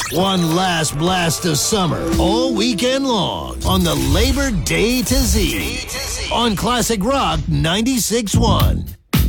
One last blast of summer all weekend long on the Labor Day to Z on Classic Rock 96.1.